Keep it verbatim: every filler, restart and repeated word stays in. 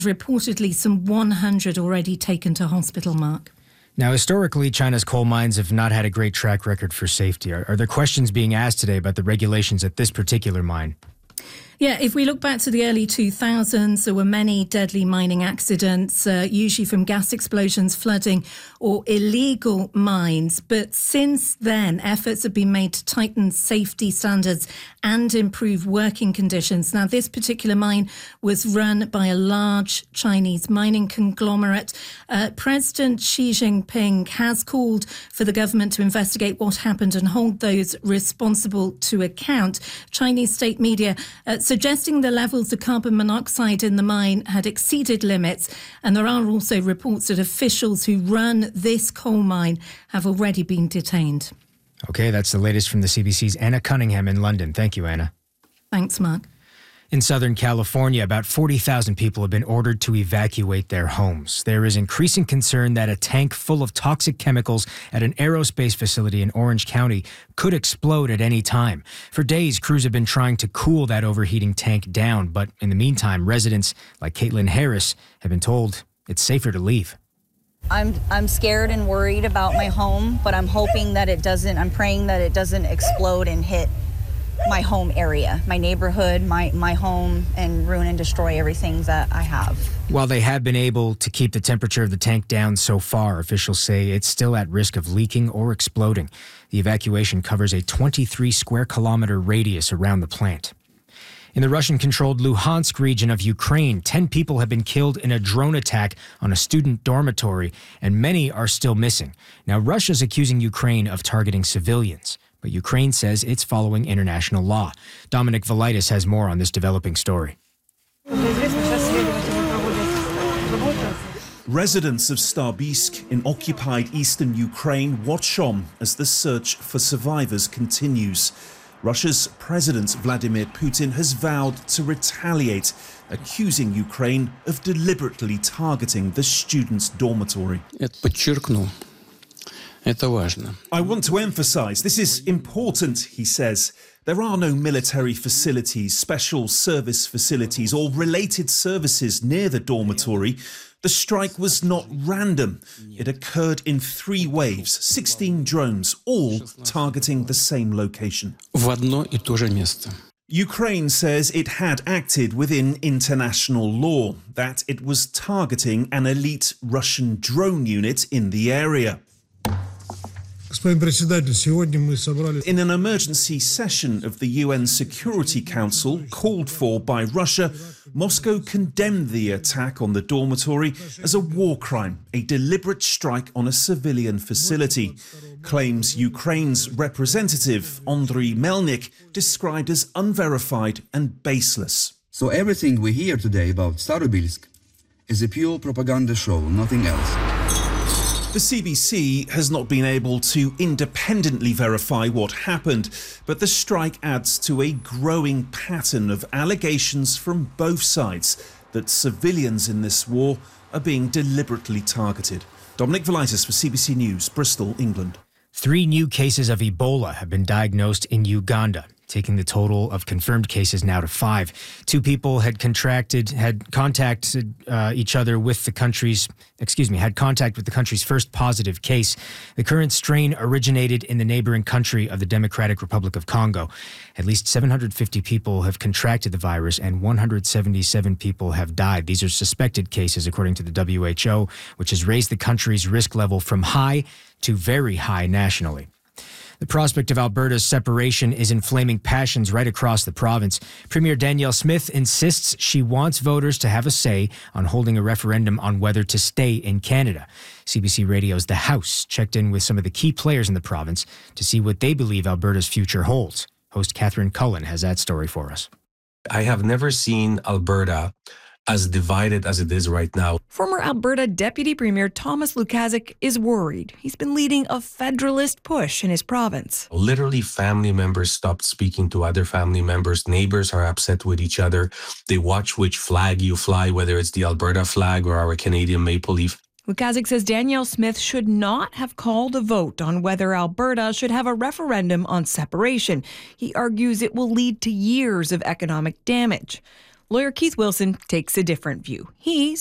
Reportedly, some one hundred already taken to hospital, Mark. Now, historically, China's coal mines have not had a great track record for safety. Are, are there questions being asked today about the regulations at this particular mine? Yeah, if we look back to the early two thousands, there were many deadly mining accidents, uh, usually from gas explosions, flooding or illegal mines. But since then, efforts have been made to tighten safety standards and improve working conditions. Now, this particular mine was run by a large Chinese mining conglomerate. Uh, President Xi Jinping has called for the government to investigate what happened and hold those responsible to account. Chinese state media uh, suggesting the levels of carbon monoxide in the mine had exceeded limits. And there are also reports that officials who run this coal mine have already been detained. Okay, that's the latest from the C B C's Anna Cunningham in London. Thank you, Anna. Thanks, Mark. In Southern California, about forty thousand people have been ordered to evacuate their homes. There is increasing concern that a tank full of toxic chemicals at an aerospace facility in Orange County could explode at any time. For days, crews have been trying to cool that overheating tank down, but in the meantime, residents like Caitlin Harris have been told it's safer to leave. I'm I'm scared and worried about my home, but I'm hoping that it doesn't, I'm praying that it doesn't explode and hit my home area, my neighborhood, my, my home, and ruin and destroy everything that I have. While they have been able to keep the temperature of the tank down so far, officials say it's still at risk of leaking or exploding. The evacuation covers a twenty-three square kilometer radius around the plant. In the Russian-controlled Luhansk region of Ukraine, ten people have been killed in a drone attack on a student dormitory, and many are still missing. Now, Russia's accusing Ukraine of targeting civilians, but Ukraine says it's following international law. Dominic Velitis has more on this developing story. Residents of Starbisk in occupied eastern Ukraine watch on as the search for survivors continues. Russia's President Vladimir Putin has vowed to retaliate, accusing Ukraine of deliberately targeting the students' dormitory. I want to emphasize this is important, he says. There are no military facilities, special service facilities or related services near the dormitory. The strike was not random. It occurred in three waves, sixteen drones, all targeting the same location. Ukraine says it had acted within international law, that it was targeting an elite Russian drone unit in the area. In an emergency session of the U N Security Council called for by Russia, Moscow condemned the attack on the dormitory as a war crime, a deliberate strike on a civilian facility. Claims Ukraine's representative, Andriy Melnik, described as unverified and baseless. So everything we hear today about Starobilsk is a pure propaganda show, nothing else. The C B C has not been able to independently verify what happened, but the strike adds to a growing pattern of allegations from both sides that civilians in this war are being deliberately targeted. Dominic Velitis for C B C News, Bristol, England. Three new cases of Ebola have been diagnosed in Uganda, taking the total of confirmed cases now to five. Two people had contracted, had contacted uh, each other with the country's, excuse me, had contact with the country's first positive case. The current strain originated in the neighboring country of the Democratic Republic of Congo. At least seven hundred fifty people have contracted the virus and one hundred seventy-seven people have died. These are suspected cases, according to the W H O, which has raised the country's risk level from high to very high nationally. The prospect of Alberta's separation is inflaming passions right across the province. Premier Danielle Smith insists she wants voters to have a say on holding a referendum on whether to stay in Canada. C B C Radio's The House checked in with some of the key players in the province to see what they believe Alberta's future holds. Host Catherine Cullen has that story for us. I have never seen Alberta as divided as it is right now. Former Alberta Deputy Premier Thomas Lukaszuk is worried. He's been leading a federalist push in his province. Literally, family members stopped speaking to other family members. Neighbors are upset with each other. They watch which flag you fly, whether it's the Alberta flag or our Canadian maple leaf. Lukaszuk says Danielle Smith should not have called a vote on whether Alberta should have a referendum on separation. He argues it will lead to years of economic damage. Lawyer Keith Wilson takes a different view. He